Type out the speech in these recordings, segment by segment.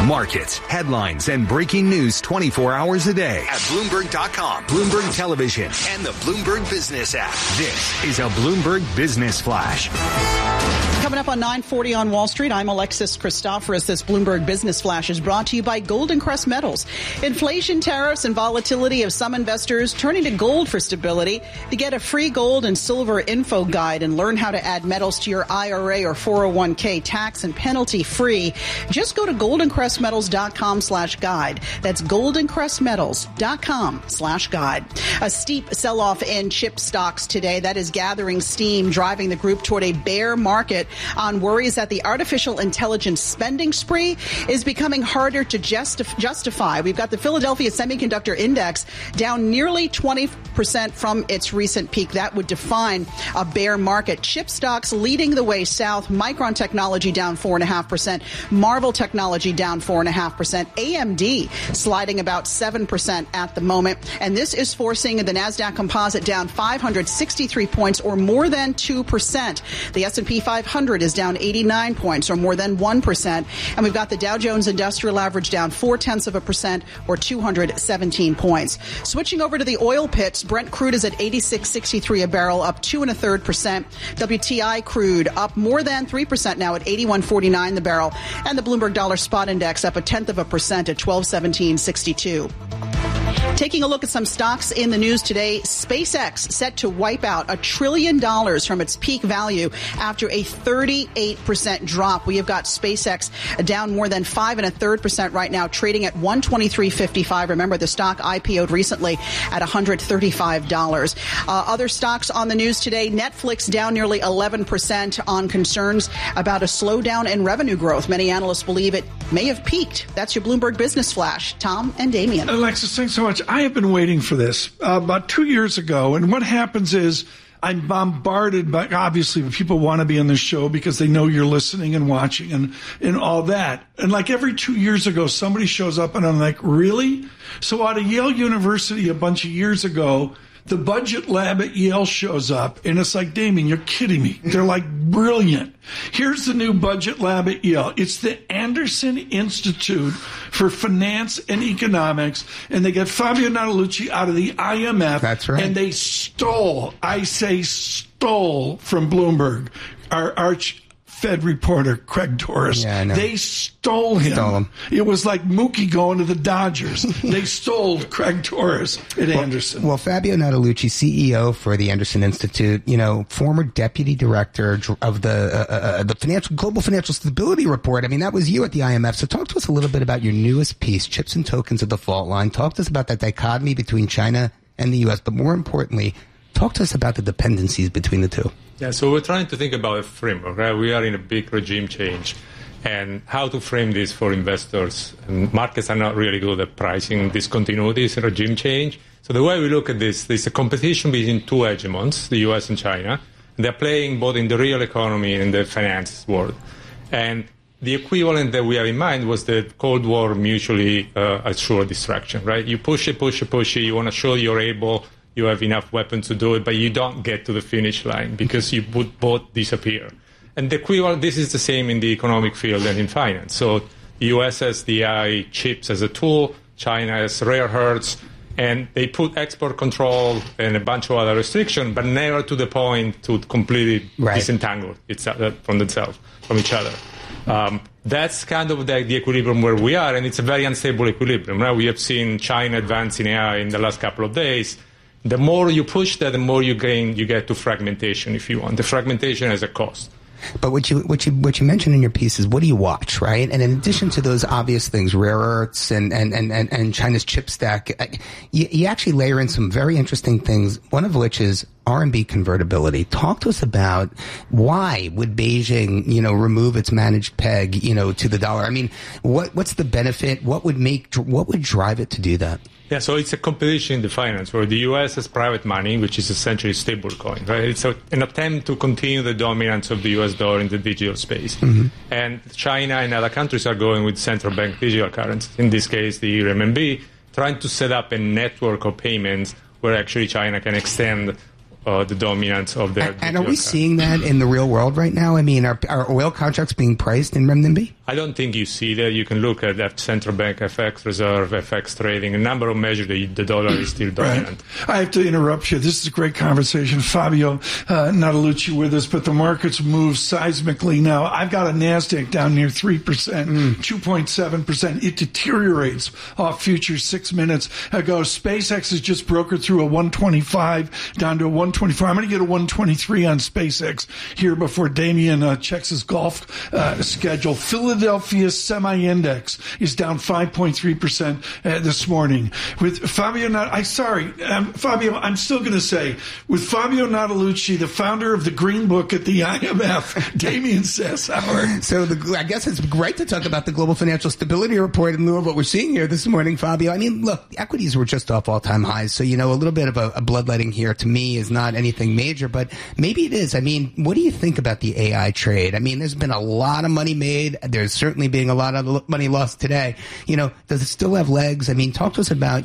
Markets, headlines, and breaking news 24 hours a day at Bloomberg.com, Bloomberg Television, and the Bloomberg Business app. This is a Bloomberg Business Flash. Coming up on 9:40 on Wall Street, I'm Alexis Christoforous. This Bloomberg Business Flash is brought to you by Golden Crest Metals. Inflation, tariffs, and volatility have some investors turning to gold for stability. To get a free gold and silver info guide and learn how to add metals to your IRA or 401k tax and penalty free, just go to goldencrestmetals.com/guide. That's goldencrestmetals.com/guide. A steep sell-off in chip stocks today that is gathering steam, driving the group toward a bear market on worries that the artificial intelligence spending spree is becoming harder to justify. We've got the Philadelphia Semiconductor Index down nearly 20% from its recent peak. That would define a bear market. Chip stocks leading the way south. Micron Technology down 4.5%. Marvell Technology down 4.5%. AMD sliding about 7% at the moment. And this is forcing the NASDAQ Composite down 563 points or more than 2%. The S&P 500 is down 89 points or more than 1%. And we've got the Dow Jones Industrial Average down 0.4% or 217 points. Switching over to the oil pits, Brent crude is at 86.63 a barrel, up 2.33%. WTI crude up more than 3% now at 81.49 the barrel. And the Bloomberg Dollar Spot Index up 0.1% at 1217.62. Taking a look at some stocks in the news today, SpaceX set to wipe out $1 trillion from its peak value after a 38% drop. We have got SpaceX down more than 5.33% right now, trading at $123.55. Remember, the stock IPO'd recently at $135. Other stocks on the news today, Netflix down nearly 11% on concerns about a slowdown in revenue growth. Many analysts believe it may have peaked. That's your Bloomberg Business Flash. Tom and Damien. Alexis, thanks so much. I have been waiting for this about 2 years ago. And what happens is I'm bombarded by, obviously, people want to be on this show because they know you're listening and watching and all that. And like every 2 years ago, somebody shows up and I'm like, really? So out of Yale University a bunch of years ago, the budget lab at Yale shows up, and it's like, Damien, you're kidding me. They're like, brilliant. Here's the new budget lab at Yale. It's the Anderson Institute for Finance and Economics, and they got Fabio Nattalucci out of the IMF. That's right. And they stole, I say stole, from Bloomberg, our arch Fed reporter, Craig Torres. Yeah, I know. They stole him. It was like Mookie going to the Dodgers. They stole Craig Torres at Anderson. Well, Fabio Nattalucci, CEO for the Anderson Institute, former deputy director of the Global Financial Stability Report. I mean, that was you at the IMF. So talk to us a little bit about your newest piece, Chips and Tokens of the Fault Line. Talk to us about that dichotomy between China and the U.S., but more importantly, talk to us about the dependencies between the two. Yeah, so we're trying to think about a framework, right? We are in a big regime change, and how to frame this for investors. And markets are not really good at pricing discontinuities in regime change. So the way we look at this, there's a competition between two hegemons, the U.S. and China. And they're playing both in the real economy and the finance world. And the equivalent that we have in mind was the Cold War mutually assured distraction, right? You push it, you want to show you're able, you have enough weapons to do it, but you don't get to the finish line because you would both disappear. And the equivalent, this is the same in the economic field and in finance. So the U.S. has the AI chips as a tool, China has rare earths, and they put export control and a bunch of other restrictions, but never to the point to completely disentangle from themselves, from each other. That's kind of the equilibrium where we are, and it's a very unstable equilibrium. Right? We have seen China advance in AI in the last couple of days. The more you push that, the more you get to fragmentation, if you want. The fragmentation has a cost. But what you mentioned in your piece is, what do you watch, right? And in addition to those obvious things, rare earths and China's chip stack, you actually layer in some very interesting things, one of which is RMB convertibility. Talk to us about why would Beijing, remove its managed peg, to the dollar? I mean, what's the benefit? What would drive it to do that? Yeah, so it's a competition in the finance where the U.S. has private money, which is essentially stablecoin, right? It's an attempt to continue the dominance of the U.S. dollar in the digital space. Mm-hmm. And China and other countries are going with central bank digital currencies, in this case the renminbi, trying to set up a network of payments where actually China can extend the dominance of their. And are we seeing that in the real world right now? I mean, are oil contracts being priced in renminbi? I don't think you see that. You can look at that central bank FX reserve, FX trading, a number of measures. The dollar is still dominant. Right. I have to interrupt you. This is a great conversation. Fabio Nattalucci with us, but the markets move seismically now. I've got a NASDAQ down near 3%, 2.7%. It deteriorates off futures 6 minutes ago. SpaceX has just brokered through a 125 down to a 124. I'm going to get a 123 on SpaceX here before Damien checks his golf schedule. Philadelphia Semi-Index is down 5.3% this morning. With Fabio Fabio, I'm still going to say, with Fabio Nattalucci, the founder of the Green Book at the IMF, Damien Sassower. So I guess it's great to talk about the Global Financial Stability Report in lieu of what we're seeing here this morning, Fabio. I mean, look, equities were just off all-time highs, so, a little bit of a bloodletting here to me is not anything major, but maybe it is. I mean, what do you think about the AI trade? I mean, there's been a lot of money made. There's certainly being a lot of money lost today. Does it still have legs? I mean, talk to us about,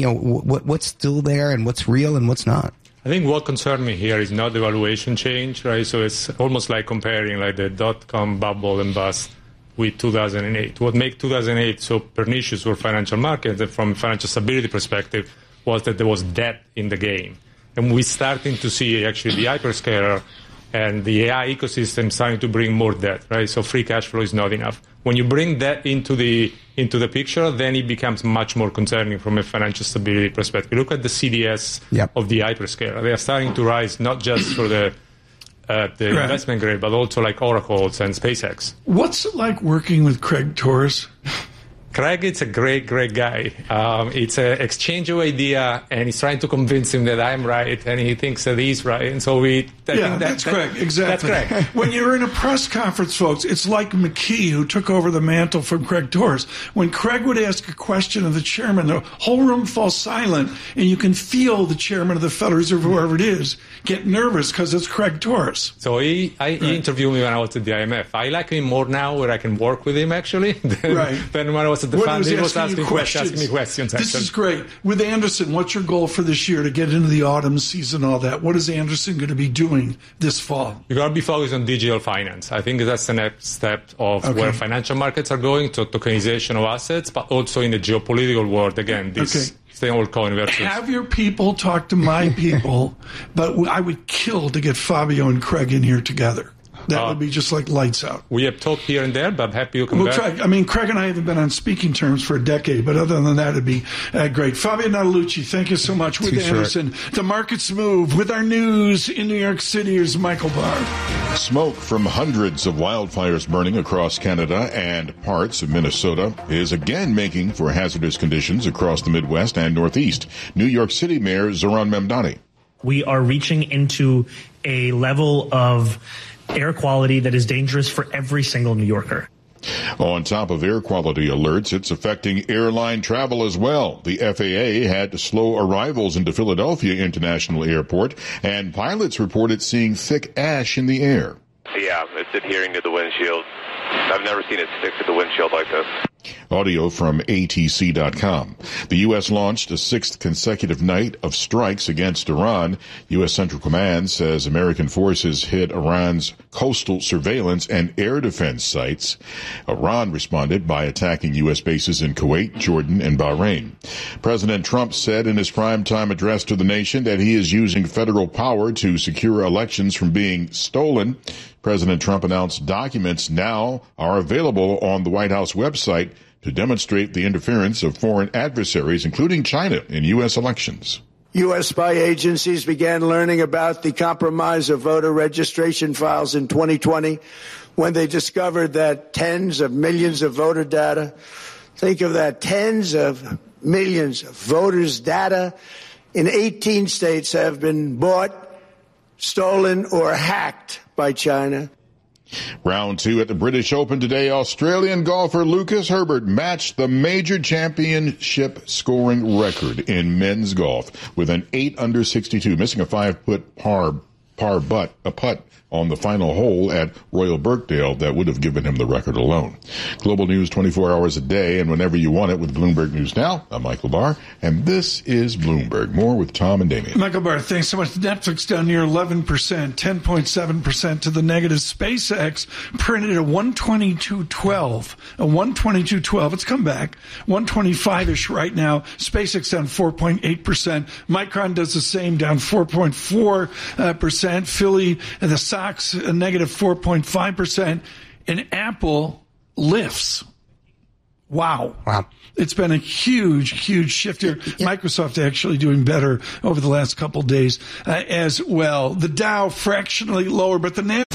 what's still there and what's real and what's not. I think what concerns me here is not the valuation change, right? So it's almost like comparing like the dot-com bubble and bust with 2008. What made 2008 so pernicious for financial markets and from a financial stability perspective was that there was debt in the game. And we're starting to see actually the hyperscaler and the AI ecosystem starting to bring more debt, right? So free cash flow is not enough. When you bring that into the picture, then it becomes much more concerning from a financial stability perspective. Look at the CDS of the hyperscaler. They are starting to rise not just for the investment grade, but also like Oracle's and SpaceX. What's it like working with Craig Torres? Craig is a great guy. It's an exchange of idea, and he's trying to convince him that I'm right, and he thinks that he's right. And so that's Craig. Exactly. That's Craig. When you're in a press conference, folks, it's like McKee, who took over the mantle from Craig Torres. When Craig would ask a question of the chairman, the whole room falls silent, and you can feel the chairman of the Federal Reserve, whoever it is, get nervous because it's Craig Torres. So he interviewed me when I was at the IMF. I like him more now, where I can work with him actually than when I was at the fund. He was asking me questions. This is great. With Anderson, what's your goal for this year to get into the autumn season, all that? What is Anderson going to be doing this fall? You're going to be focused on digital finance. I think that's the next step of where financial markets are going, to tokenization of assets, but also in the geopolitical world. Again, this stablecoin versus. Have your people talk to my people, but I would kill to get Fabio and Craig in here together. That would be just like lights out. We have talked here and there, but I'm happy you come back. Try. I mean, Craig and I haven't been on speaking terms for a decade, but other than that, it'd be great. Fabio Nattalucci, thank you so much. With Anderson, the markets move. With our news in New York City, here's Michael Barr. Smoke from hundreds of wildfires burning across Canada and parts of Minnesota is again making for hazardous conditions across the Midwest and Northeast. New York City Mayor Zohran Mamdani. We are reaching into a level of air quality that is dangerous for every single New Yorker. On top of air quality alerts, it's affecting airline travel as well. The FAA had to slow arrivals into Philadelphia International Airport, and pilots reported seeing thick ash in the air. Yeah, it's adhering to the windshield. I've never seen it stick to the windshield like this. Audio from ATC.com. The U.S. launched a sixth consecutive night of strikes against Iran. U.S. Central Command says American forces hit Iran's coastal surveillance and air defense sites. Iran responded by attacking U.S. bases in Kuwait, Jordan, and Bahrain. President Trump said in his primetime address to the nation that he is using federal power to secure elections from being stolen. President Trump announced documents now are available on the White House website to demonstrate the interference of foreign adversaries, including China, in U.S. elections. U.S. spy agencies began learning about the compromise of voter registration files in 2020 when they discovered that tens of millions of voter data, think of that, tens of millions of voters' data in 18 states have been bought, stolen, or hacked by China. Round two at the British Open today, Australian golfer Lucas Herbert matched the major championship scoring record in men's golf with an 8 under 62, missing a 5-putt par a putt on the final hole at Royal Birkdale that would have given him the record alone. Global news 24 hours a day and whenever you want it with Bloomberg News Now. I'm Michael Barr, and this is Bloomberg. More with Tom and Damien. Michael Barr, thanks so much. Netflix down near 11%, 10.7% to the negative. SpaceX printed a 122.12. A 122.12. It's come back. 125-ish right now. SpaceX down 4.8%. Micron does the same, down 4.4%. Philly, the stocks a negative 4.5%, and Apple lifts. Wow. It's been a huge shift here. Microsoft actually doing better over the last couple of days as well. The Dow fractionally lower, but the